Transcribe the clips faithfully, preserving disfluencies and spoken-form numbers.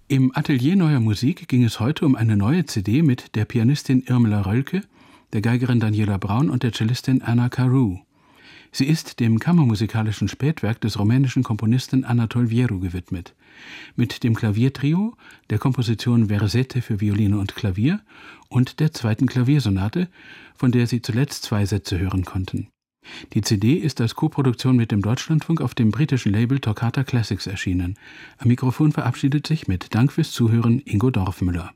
Im Atelier Neuer Musik ging es heute um eine neue C D mit der Pianistin Irmela Rölke, der Geigerin Daniela Braun und der Cellistin Anna Carew. Sie ist dem kammermusikalischen Spätwerk des rumänischen Komponisten Anatol Vieru gewidmet. Mit dem Klaviertrio, der Komposition Versette für Violine und Klavier und der zweiten Klaviersonate, von der Sie zuletzt zwei Sätze hören konnten. Die C D ist als Koproduktion mit dem Deutschlandfunk auf dem britischen Label Toccata Classics erschienen. Am Mikrofon verabschiedet sich mit Dank fürs Zuhören Ingo Dorfmüller.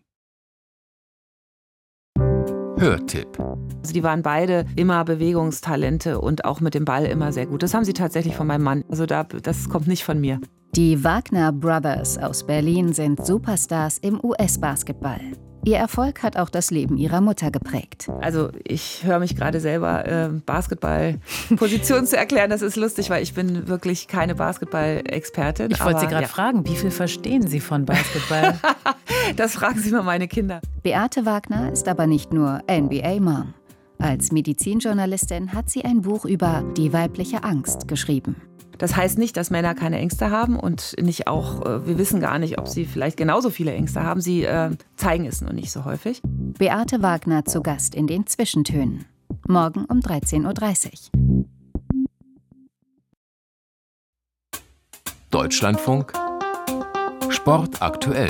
Hörtipp. Also die waren beide immer Bewegungstalente und auch mit dem Ball immer sehr gut. Das haben sie tatsächlich von meinem Mann. Also da, das kommt nicht von mir. Die Wagner Brothers aus Berlin sind Superstars im U S-Basketball. Ihr Erfolg hat auch das Leben ihrer Mutter geprägt. Also ich höre mich gerade selber, äh, Basketball-Position zu erklären. Das ist lustig, weil ich bin wirklich keine Basketball-Expertin. Ich wollte Sie gerade ja. fragen, wie viel verstehen Sie von Basketball? Das fragen Sie mal meine Kinder. Beate Wagner ist aber nicht nur N B A-Mom. Als Medizinjournalistin hat sie ein Buch über die weibliche Angst geschrieben. Das heißt nicht, dass Männer keine Ängste haben und nicht auch, äh, wir wissen gar nicht, ob sie vielleicht genauso viele Ängste haben. Sie äh, zeigen es nur nicht so häufig. Beate Wagner zu Gast in den Zwischentönen. Morgen um dreizehn Uhr dreißig. Deutschlandfunk Sport aktuell.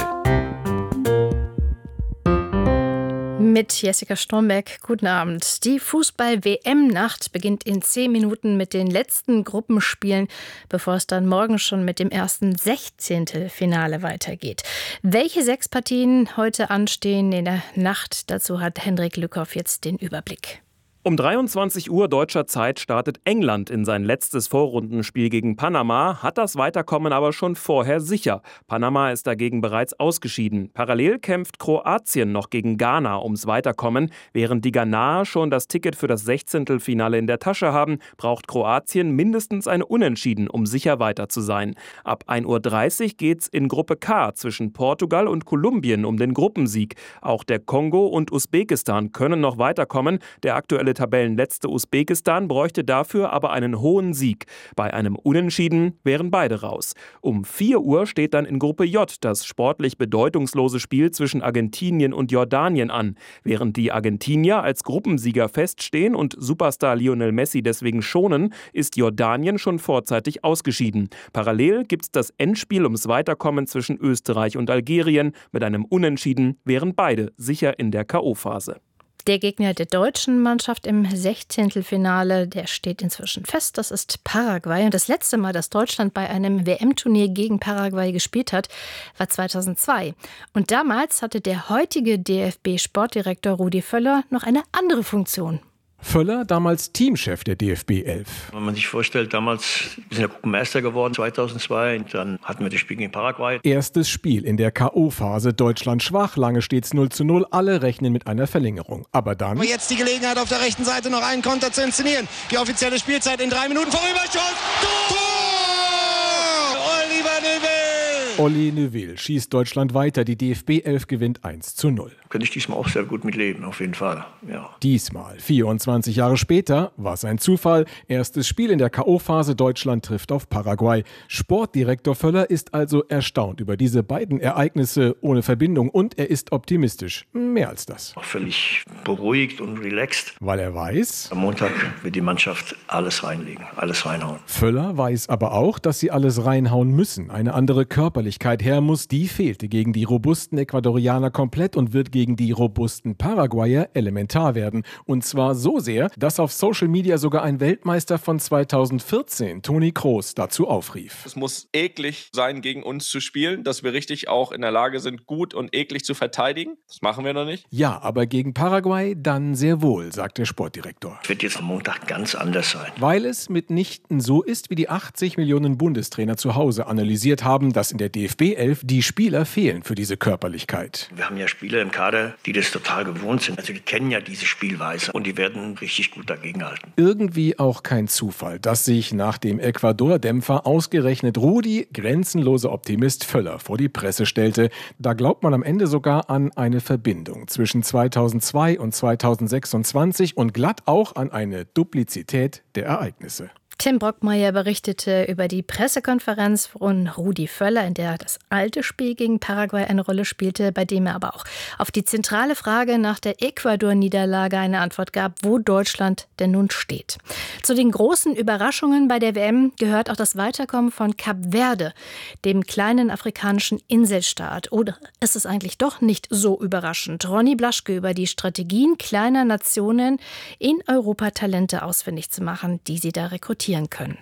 Mit Jessica Stromberg, guten Abend. Die Fußball-W M-Nacht beginnt in zehn Minuten mit den letzten Gruppenspielen, bevor es dann morgen schon mit dem ersten Sechzehntelfinale weitergeht. Welche sechs Partien heute anstehen in der Nacht, dazu hat Hendrik Lückhoff jetzt den Überblick. Um dreiundzwanzig Uhr deutscher Zeit startet England in sein letztes Vorrundenspiel gegen Panama, hat das Weiterkommen aber schon vorher sicher. Panama ist dagegen bereits ausgeschieden. Parallel kämpft Kroatien noch gegen Ghana ums Weiterkommen. Während die Ghanaer schon das Ticket für das Sechzehntelfinale in der Tasche haben, braucht Kroatien mindestens ein Unentschieden, um sicher weiter zu sein. Ab ein Uhr dreißig geht's in Gruppe K zwischen Portugal und Kolumbien um den Gruppensieg. Auch der Kongo und Usbekistan können noch weiterkommen. Der aktuelle Tabellenletzte Usbekistan bräuchte dafür aber einen hohen Sieg. Bei einem Unentschieden wären beide raus. Um vier Uhr steht dann in Gruppe J das sportlich bedeutungslose Spiel zwischen Argentinien und Jordanien an. Während die Argentinier als Gruppensieger feststehen und Superstar Lionel Messi deswegen schonen, ist Jordanien schon vorzeitig ausgeschieden. Parallel gibt's das Endspiel ums Weiterkommen zwischen Österreich und Algerien. Mit einem Unentschieden wären beide sicher in der K O-Phase. Der Gegner der deutschen Mannschaft im Sechzehntelfinale, der steht inzwischen fest. Das ist Paraguay. Und das letzte Mal, dass Deutschland bei einem W M-Turnier gegen Paraguay gespielt hat, war zweitausendzwei. Und damals hatte der heutige D F B-Sportdirektor Rudi Völler noch eine andere Funktion. Völler, damals Teamchef der D F B elf. Wenn man sich vorstellt, damals wir sind ja Gruppenmeister geworden zweitausendzwei und dann hatten wir das Spiel gegen Paraguay. Erstes Spiel in der K O-Phase, Deutschland schwach, lange steht's null zu null, alle rechnen mit einer Verlängerung. Aber dann... Aber jetzt die Gelegenheit auf der rechten Seite noch einen Konter zu inszenieren. Die offizielle Spielzeit in drei Minuten vorüber. Schuss! Tor! Oliver Neuville! Olli Neuville schießt Deutschland weiter, die D F B elf gewinnt eins zu null. Könnte ich diesmal auch sehr gut mitleben, auf jeden Fall. Ja. Diesmal, vierundzwanzig Jahre später, war es ein Zufall. Erstes Spiel in der K O-Phase, Deutschland trifft auf Paraguay. Sportdirektor Völler ist also erstaunt über diese beiden Ereignisse ohne Verbindung und er ist optimistisch. Mehr als das. Auch völlig beruhigt und relaxed. Weil er weiß, am Montag wird die Mannschaft alles reinlegen, alles reinhauen. Völler weiß aber auch, dass sie alles reinhauen müssen. Eine andere Körperlichkeit her muss, die fehlte gegen die robusten Ecuadorianer komplett und wird gegen die robusten Paraguayer elementar werden. Und zwar so sehr, dass auf Social Media sogar ein Weltmeister von zweitausendvierzehn, Toni Kroos, dazu aufrief. Es muss eklig sein, gegen uns zu spielen, dass wir richtig auch in der Lage sind, gut und eklig zu verteidigen. Das machen wir noch nicht. Ja, aber gegen Paraguay dann sehr wohl, sagt der Sportdirektor. Es wird jetzt am Montag ganz anders sein. Weil es mitnichten so ist, wie die achtzig Millionen Bundestrainer zu Hause analysiert haben, dass in der D F B elf die Spieler fehlen für diese Körperlichkeit. Wir haben ja Spieler im Kader, die das total gewohnt sind. Also die kennen ja diese Spielweise und die werden richtig gut dagegenhalten. Irgendwie auch kein Zufall, dass sich nach dem Ecuador-Dämpfer ausgerechnet Rudi, grenzenloser Optimist Völler, vor die Presse stellte. Da glaubt man am Ende sogar an eine Verbindung zwischen zweitausendzwei und zweitausendsechsundzwanzig und glatt auch an eine Duplizität der Ereignisse. Tim Brockmeier berichtete über die Pressekonferenz von Rudi Völler, in der das alte Spiel gegen Paraguay eine Rolle spielte, bei dem er aber auch auf die zentrale Frage nach der Ecuador-Niederlage eine Antwort gab, wo Deutschland denn nun steht. Zu den großen Überraschungen bei der W M gehört auch das Weiterkommen von Kap Verde, dem kleinen afrikanischen Inselstaat. Oder ist es eigentlich doch nicht so überraschend? Ronny Blaschke über die Strategien kleiner Nationen, in Europa Talente ausfindig zu machen, die sie da rekrutieren können.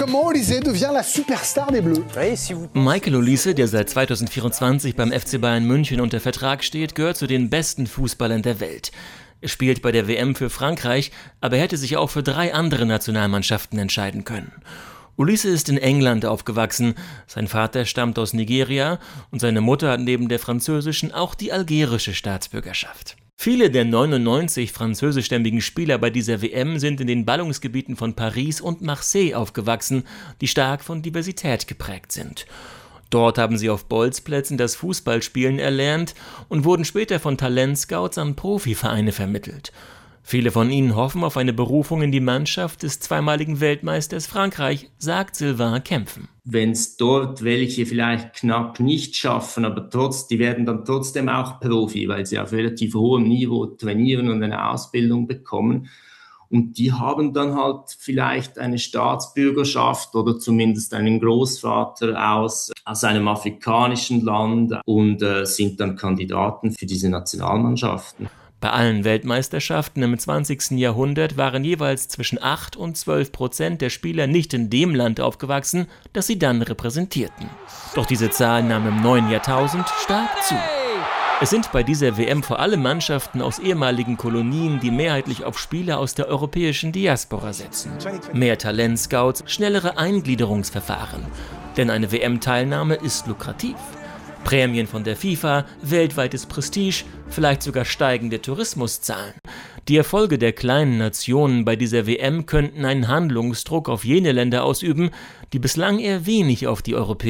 Michael Olise, der seit zweitausendvierundzwanzig beim F C Bayern München unter Vertrag steht, gehört zu den besten Fußballern der Welt. Er spielt bei der W M für Frankreich, aber er hätte sich auch für drei andere Nationalmannschaften entscheiden können. Olise ist in England aufgewachsen, sein Vater stammt aus Nigeria und seine Mutter hat neben der französischen auch die algerische Staatsbürgerschaft. Viele der neunundneunzig französischstämmigen Spieler bei dieser W M sind in den Ballungsgebieten von Paris und Marseille aufgewachsen, die stark von Diversität geprägt sind. Dort haben sie auf Bolzplätzen das Fußballspielen erlernt und wurden später von Talentscouts an Profivereine vermittelt. Viele von ihnen hoffen auf eine Berufung in die Mannschaft des zweimaligen Weltmeisters Frankreich, sagt Sylvain Kempfen. Wenn es dort welche vielleicht knapp nicht schaffen, aber trotz, die werden dann trotzdem auch Profi, weil sie auf relativ hohem Niveau trainieren und eine Ausbildung bekommen. Und die haben dann halt vielleicht eine Staatsbürgerschaft oder zumindest einen Großvater aus, aus einem afrikanischen Land und äh, sind dann Kandidaten für diese Nationalmannschaften. Bei allen Weltmeisterschaften im zwanzigsten Jahrhundert waren jeweils zwischen acht und zwölf Prozent der Spieler nicht in dem Land aufgewachsen, das sie dann repräsentierten. Doch diese Zahl nahm im neuen Jahrtausend stark zu. Es sind bei dieser W M vor allem Mannschaften aus ehemaligen Kolonien, die mehrheitlich auf Spieler aus der europäischen Diaspora setzen. Mehr Talentscouts, schnellere Eingliederungsverfahren. Denn eine W M-Teilnahme ist lukrativ. Prämien von der FIFA, weltweites Prestige, vielleicht sogar steigende Tourismuszahlen. Die Erfolge der kleinen Nationen bei dieser W M könnten einen Handlungsdruck auf jene Länder ausüben, die bislang eher wenig auf die europäische